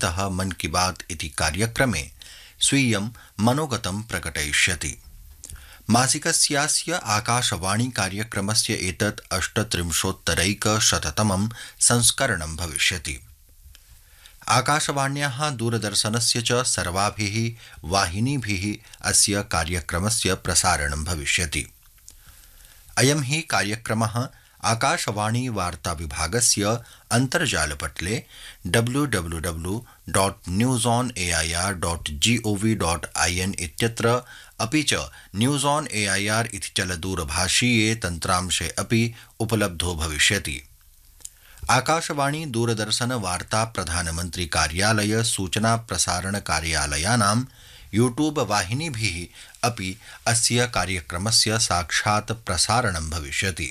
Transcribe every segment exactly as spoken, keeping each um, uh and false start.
सहितः मन की बात इति कार्यक्रमे स्वीयं मनोगतं प्रकटयिष्यति। मासिकस्यास्य आकाशवाणी कार्यक्रमस्य एतत् अष्टत्रिंशोत्तरैकशततमं संस्करणं भविष्यति। आकाशवाण्याः दूरदर्शनस्य च सर्वाभिः वाहिनीभिः अस्य कार्यक्रमस्य प्रसारणं भविष्यति। अयं हि कार्यक्रमः आकाशवाणी वार्ता विभागस्य अन्तर्जालपटले W W W dot news on A I R dot G O V dot I N इत्यत्र अपि च news on A I R इति चलदूरभाषीये तन्त्रांशे अपि उपलब्धो भविष्यति। आकाशवाणी दूरदर्शन वार्ता प्रधानमन्त्री कार्यालय सूचना प्रसारण कार्यालयानां यूट्यूब वाहिनीभिः अपि अस्य कार्यक्रमस्य साक्षात् प्रसारणं भविष्यति।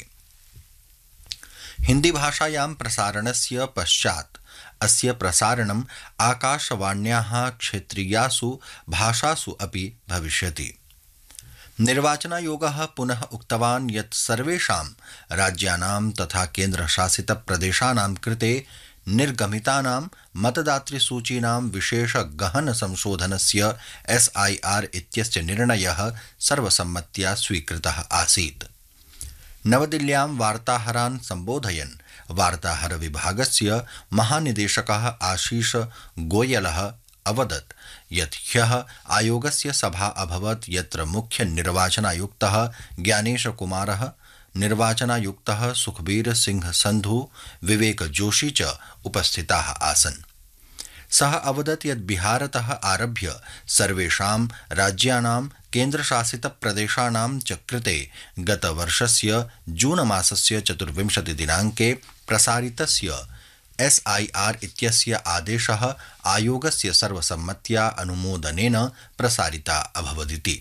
हिंदी भाषायां प्रसारणस्य पश्चात् अस्य प्रसारणं आकाशवाण्याः क्षेत्रीयासु भाषासु अपि भविष्यति। निर्वाचनायोगः पुनः उक्तवान् यत् सर्वेषां राज्यानां तथा केन्द्रशासितप्रदेशानां कृते निर्गमितानां मतदातृसूचीनां विशेष गहन संशोधनस्य एस आई आर इत्यस्य निर्णयः सर्वसम्मत्या स्वीकृतः आसीत्। नवदिल्ल्यां वार्ताहरान् सम्बोधयन् वार्ताहर विभागस्य महानिदेशकः आशीष गोयलः अवदत् यत् ह्यः आयोगस्य सभा अभवत् यत्र मुख्य निर्वाचनायुक्तः ज्ञानेश कुमारः, निर्वाचनायुक्तः सुखबीर सिंह संधु, विवेक जोशी च उपस्थिताः आसन्। सः अवदत् यत् बिहारतः आरभ्य सर्वेषां राज्यानां केन्द्रशासितप्रदेशानां च कृते गतवर्षस्य जून मासस्य चतुर्विंशति दिनाङ्के प्रसारितस्य एस आई आर इत्यस्य आदेशः आयोगस्य सर्वसम्मत्या अनुमोदनेन प्रसारिता अभवदिति।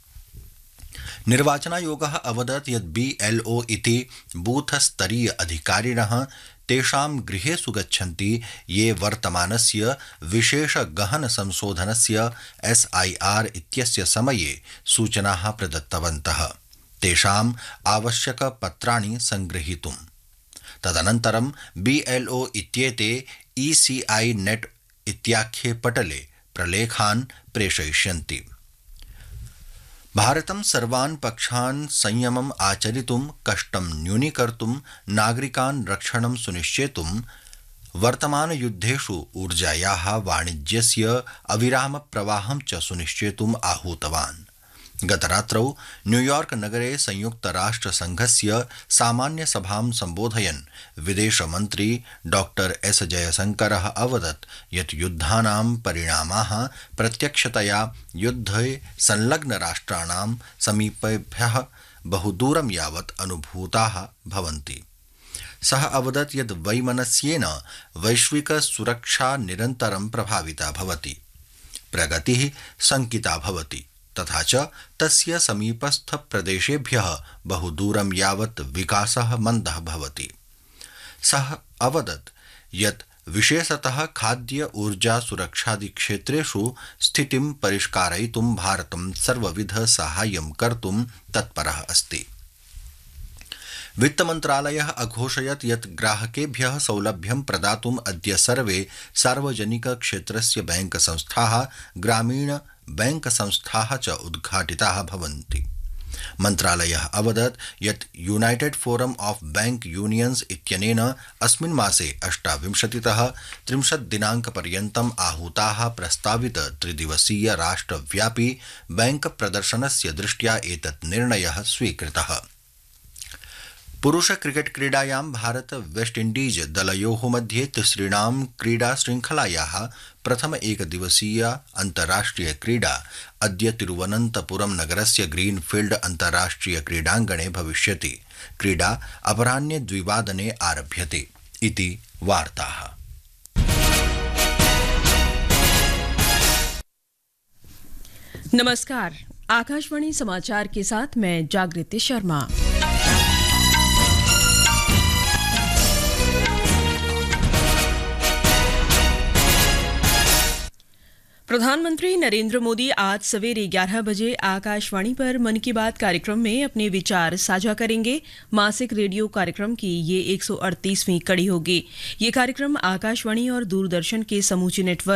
निर्वाचनायोगः अवदत् यत् बी एल ओ इति बूथस्तरीय अधिकारिणः तेषां गृहेषु गच्छन्ति ये वर्तमानस्य विशेष गहन संशोधनस्य एस आई आर इत्यस्य समये सूचनाः प्रदत्तवन्तः तेषाम् आवश्यक पत्राणि संगृहीतुम्। तदनन्तरं बी एल ओ इत्येते ई सी आई नेट इत्याख्ये पटले प्रलेखान् प्रेषयिष्यन्ति। भारतं सर्वान् पक्षान् संयमम् आचरितुं कष्टं न्यूनीकर्तुं नागरिकान् रक्षणं सुनिश्चेतुं वर्तमानयुद्धेषु ऊर्जायाः वाणिज्यस्य अविराम प्रवाहं च सुनिश्चेतुम् आहूतवान्। गतरात्रौ न्यूयॉर्क नगरे संयुक्तराष्ट्रसंघस्य सामान्य सभां सम्बोधयन् विदेशमन्त्री डॉक्टर एस जयशंकरः अवदत् यत् युद्धानां परिणामाः प्रत्यक्षतया युद्धे संलग्न राष्ट्राणां समीपेभ्यः बहुदूरं यावत् अनुभूताः भवन्ति। सः अवदत् यत् वैमनस्येन वैश्विक सुरक्षा निरन्तरं प्रभाविता भवति, प्रगतिः शंकिता भवति तथा च तस्य समीपस्थ प्रदेशेभ्यः बहुदूरं यावत् विकासः मन्दः भवति। सः अवदत् यत् विशेषतः खाद्य ऊर्जा सुरक्षादि क्षेत्रेषु स्थितिं परिष्कारयितुं भारतं सर्वविध साहाय्यं कर्तुं तत्परः अस्ति। वित्तमन्त्रालयः अघोषयत् यत् ग्राहकेभ्यः सौलभ्यं प्रदातुम् अद्य सर्वे सार्वजनिक क्षेत्रस्य बैंक संस्थाः, ग्रामीण बैंक संस्थाः च उद्घाटिताः भवन्ति। मन्त्रालयः अवदत् यत् United forum of bank unions इत्यनेन अस्मिन् मासे अष्टाविंशतितः त्रिंशत् दिनाङ्कपर्यन्तम् आहूताः प्रस्तावित त्रिदिवसीय राष्ट्रव्यापी बैंक प्रदर्शनस्य दृष्ट्या एतत् निर्णयः स्वीकृतः। पुरुष क्रिकेट क्रीडायां भारत वेस्ट इंडीज दलयोः मध्ये तिसृणां क्रीडा श्रृंखलायाः प्रथम एकदिवसीय अन्ताराष्ट्रिय क्रीडा अद्य तिरुवनन्तपुरं नगरस्य ग्रीनफील्ड अन्ताराष्ट्रिय क्रीडाङ्गणे भविष्यति। क्रीडा अपराह्ने द्विवादने आरभ्यते इति वार्ताः। नमस्कार, आकाशवाणी समाचार के साथ मैं जागृति शर्मा। प्रधानमंत्री नरेंद्र मोदी आज सवेरे ग्यारह बजे आकाशवाणी पर मन की बात कार्यक्रम में अपने विचार साझा करेंगे। मासिक रेडियो कार्यक्रम की ये एक सौ अड़तीसवीं कड़ी होगी। ये कार्यक्रम आकाशवाणी और दूरदर्शन के समूचे नेटवर्क